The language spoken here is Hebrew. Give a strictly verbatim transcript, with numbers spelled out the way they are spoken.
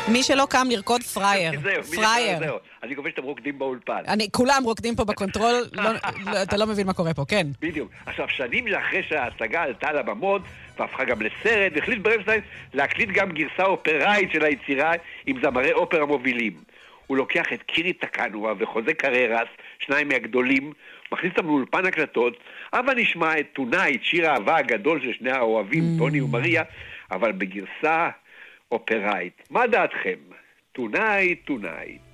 מי שלא קם לרקוד פרייר. פרייר. אני קובע שאתם רוקדים באולפן. כולם רוקדים פה בקונטרול, אתה לא מבין מה קורה פה, כן. בדיוק. עכשיו, שנים אחרי שההצגה עלתה לבמות, והפכה גם לסרט, החליט ברנשטיין להקליט גם גרסה אופראית של היצירה עם זמרי אופרה מובילים. הוא לוקח את קירי טקנואה וחוזה קררס, שניים מהגדולים, מכניס אותם לאולפן הקלטות, אבל נשמע את טונייט, שיר האהבה הגדול של שני האוהבים, טוני ומריה, אבל בגרסה אופראית. מה דעתכם? טונייט, טונייט.